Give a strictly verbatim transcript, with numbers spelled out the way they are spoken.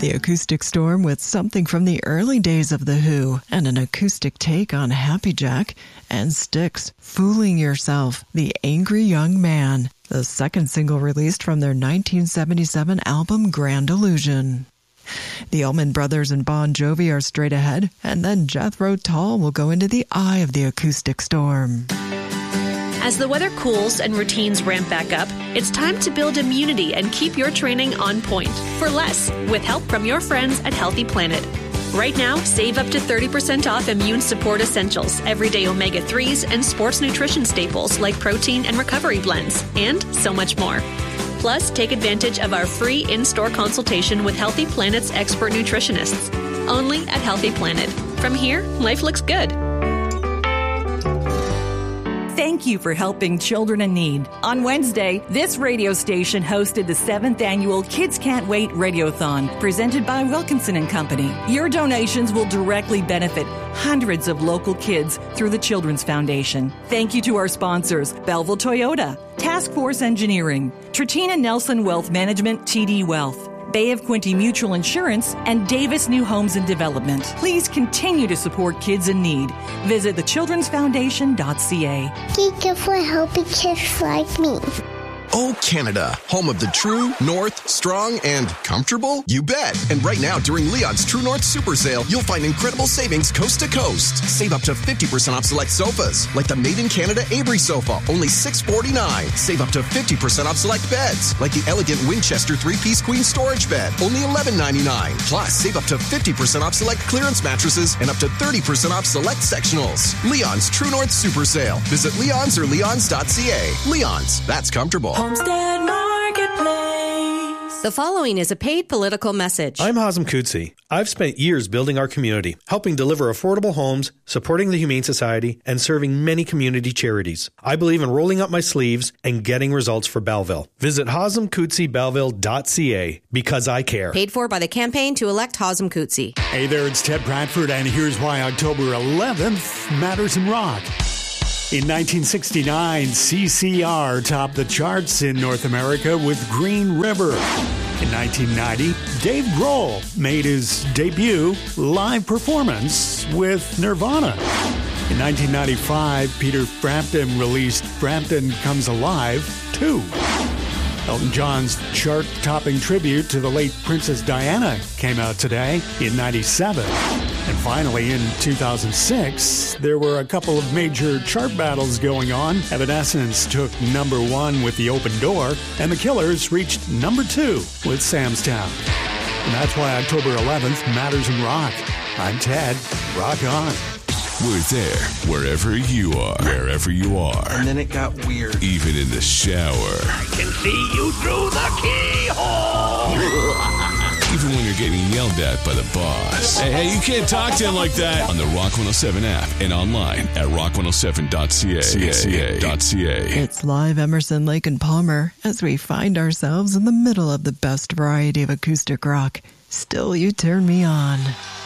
The Acoustic Storm with something from the early days of The Who and an acoustic take on Happy Jack, and Styx, Fooling Yourself, The Angry Young Man, the second single released from their nineteen seventy-seven album Grand Illusion. The Allman Brothers and Bon Jovi are straight ahead, and then Jethro Tull will go into the eye of the acoustic storm. As the weather cools and routines ramp back up, it's time to build immunity and keep your training on point for less with help from your friends at Healthy Planet. Right now, save up to thirty percent off immune support essentials, everyday omega threes, and sports nutrition staples like protein and recovery blends, and so much more. Plus, take advantage of our free in-store consultation with Healthy Planet's expert nutritionists. Only at Healthy Planet. From here, life looks good. Thank you for helping children in need. On Wednesday, this radio station hosted the seventh annual Kids Can't Wait Radiothon, presented by Wilkinson and Company. Your donations will directly benefit hundreds of local kids through the Children's Foundation. Thank you to our sponsors, Belleville Toyota, Task Force Engineering, Trittina Nelson Wealth Management, T D Wealth, Bay of Quinte Mutual Insurance, and Davis New Homes and Development. Please continue to support kids in need. Visit the children's foundation dot c a. Thank you for helping kids like me. Oh, Canada, home of the true, north, strong, and comfortable? You bet. And right now, during Leon's True North Super Sale, you'll find incredible savings coast to coast. Save up to fifty percent off select sofas, like the Made in Canada Avery sofa, only six forty-nine. Save up to fifty percent off select beds, like the elegant Winchester three-piece queen storage bed, only eleven ninety-nine. Plus, save up to fifty percent off select clearance mattresses and up to thirty percent off select sectionals. Leon's True North Super Sale. Visit Leon's or leons dot c a. Leon's, that's comfortable. Homestead Marketplace. The following is a paid political message. I'm Hazem Kutsi. I've spent years building our community, helping deliver affordable homes, supporting the Humane Society, and serving many community charities. I believe in rolling up my sleeves and getting results for Belleville. Visit hazem kutsi belleville dot c a because I care. Paid for by the campaign to elect Hazem Kutsi. Hey there, it's Ted Bradford, and here's why October eleventh matters in rock. In nineteen sixty-nine, C C R topped the charts in North America with Green River. In nineteen ninety, Dave Grohl made his debut live performance with Nirvana. In nineteen ninety-five, Peter Frampton released Frampton Comes Alive two. Elton John's chart-topping tribute to the late Princess Diana came out today in ninety-seven. And finally, in two thousand six, there were a couple of major chart battles going on. Evanescence took number one with The Open Door, and The Killers reached number two with Sam's Town. And that's why October eleventh matters in rock. I'm Ted. Rock on. We're there wherever you are, wherever you are. And then it got weird. Even in the shower. I can see you through the keyhole. Even when you're getting yelled at by the boss. Hey, hey, you can't talk to him like that. On the Rock one oh seven app and online at rock one oh seven dot c a. It's live Emerson, Lake and Palmer as we find ourselves in the middle of the best variety of acoustic rock. Still You Turn Me On.